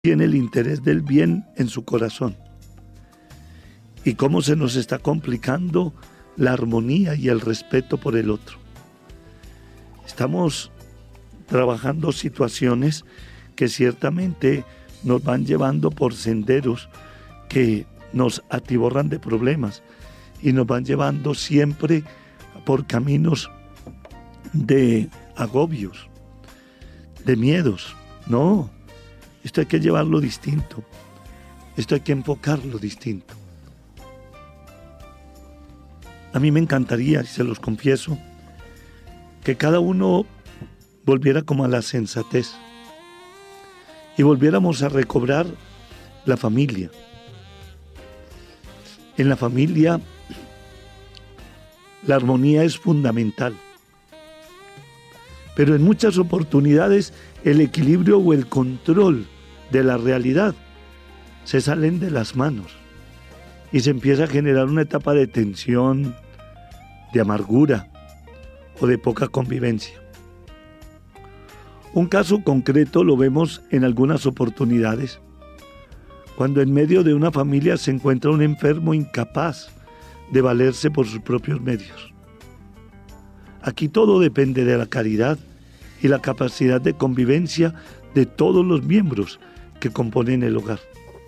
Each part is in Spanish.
tiene el interés del bien en su corazón y cómo se nos está complicando la armonía y el respeto por el otro. Estamos trabajando situaciones que ciertamente nos van llevando por senderos que nos atiborran de problemas y nos van llevando siempre por caminos de agobios, de miedos. No, esto hay que llevarlo distinto, esto hay que enfocarlo distinto. A mí me encantaría, y se los confieso, que cada uno volviera como a la sensatez y volviéramos a recobrar la familia. En la familia la armonía es fundamental, pero en muchas oportunidades el equilibrio o el control de la realidad se salen de las manos y se empieza a generar una etapa de tensión, de amargura o de poca convivencia. Un caso concreto lo vemos en algunas oportunidades, cuando en medio de una familia se encuentra un enfermo incapaz de valerse por sus propios medios. Aquí todo depende de la caridad y la capacidad de convivencia de todos los miembros que componen el hogar.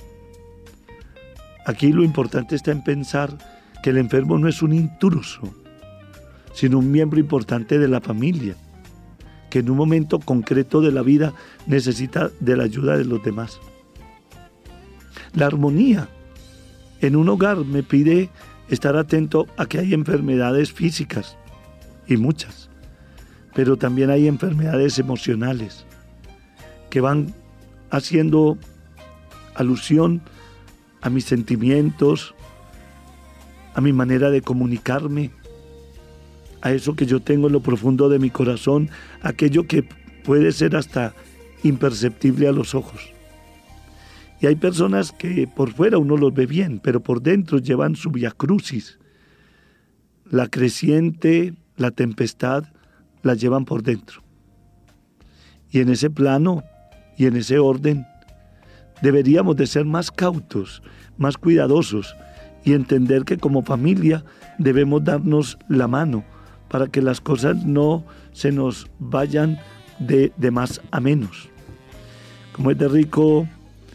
Aquí lo importante está en pensar que el enfermo no es un intruso, sino un miembro importante de la familia, que en un momento concreto de la vida necesita de la ayuda de los demás. La armonía en un hogar me pide estar atento a que hay enfermedades físicas, y muchas, pero también hay enfermedades emocionales que van haciendo alusión a mis sentimientos, a mi manera de comunicarme, a eso que yo tengo en lo profundo de mi corazón, aquello que puede ser hasta imperceptible a los ojos. Y hay personas que por fuera uno los ve bien, pero por dentro llevan su viacrucis. La creciente, la tempestad, la llevan por dentro. Y en ese plano y en ese orden deberíamos de ser más cautos, más cuidadosos y entender que como familia debemos darnos la mano para que las cosas no se nos vayan de más a menos. Como es de rico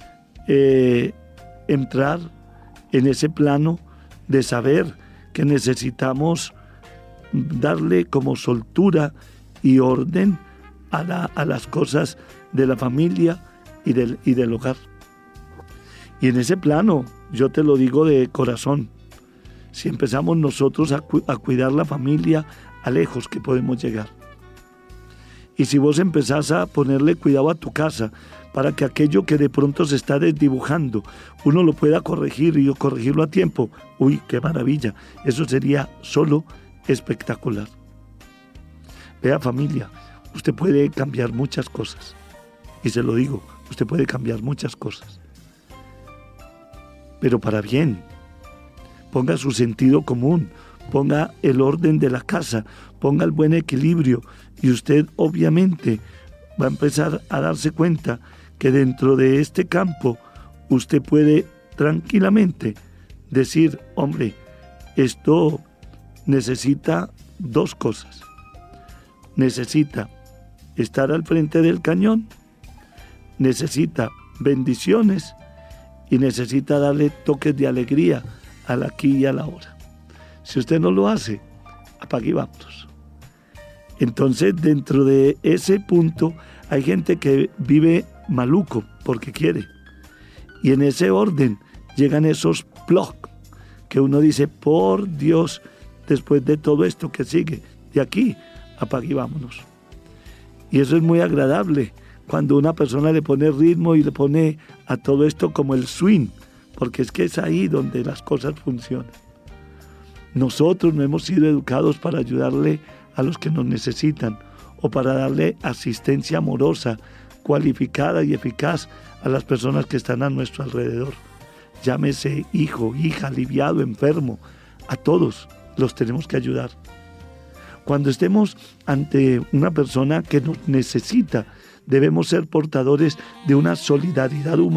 entrar en ese plano de saber que necesitamos darle como soltura y orden a las cosas de la familia y del hogar. Y en ese plano, yo te lo digo de corazón, si empezamos nosotros a cuidar la familia, a lejos que podemos llegar. Y si vos empezás a ponerle cuidado a tu casa, para que aquello que de pronto se está desdibujando, uno lo pueda corregir y corregirlo a tiempo, ¡uy, qué maravilla! Eso sería solo espectacular. Vea, familia, usted puede cambiar muchas cosas. Y se lo digo, usted puede cambiar muchas cosas. Pero para bien. Ponga su sentido común, ponga el orden de la casa, ponga el buen equilibrio y usted obviamente va a empezar a darse cuenta que dentro de este campo usted puede tranquilamente decir, hombre, esto necesita dos cosas. Necesita estar al frente del cañón, necesita bendiciones y necesita darle toques de alegría al aquí y a la ahora. Si usted no lo hace, apague y vámonos. Entonces, dentro de ese punto, hay gente que vive maluco porque quiere. Y en ese orden llegan esos plog que uno dice, por Dios, después de todo esto que sigue, de aquí, apague y vámonos. Y eso es muy agradable cuando una persona le pone ritmo y le pone a todo esto como el swing, porque es que es ahí donde las cosas funcionan. Nosotros no hemos sido educados para ayudarle a los que nos necesitan o para darle asistencia amorosa, cualificada y eficaz a las personas que están a nuestro alrededor. Llámese hijo, hija, aliviado, enfermo, a todos los tenemos que ayudar. Cuando estemos ante una persona que nos necesita debemos ser portadores de una solidaridad humana